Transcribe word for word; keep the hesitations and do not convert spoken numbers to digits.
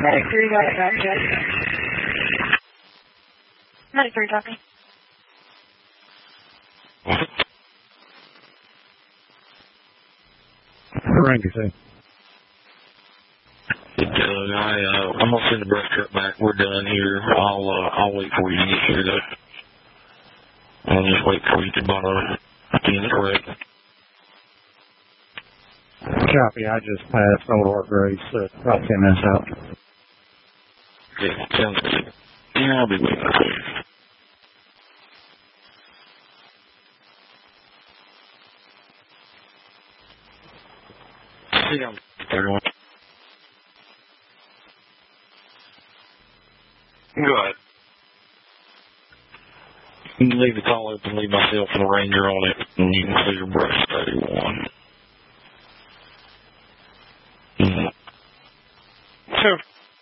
Medic three, got it, got it, got it. Medic three, copy. Ranger two. Doug, I, uh, I'm gonna send the brush truck back. We're done here. I'll, uh, I'll wait for you to get here, though. I'll just wait for you to borrow again, correct? Copy, I just passed Old Art Grace, uh, about ten minutes out. Yeah, sounds good. Yeah, I'll be waiting for you. See you on thirty-one. Go ahead. You can leave the call open, leave myself and the Ranger on it, and you can clear brush thirty-one. Mm-hmm. Sure.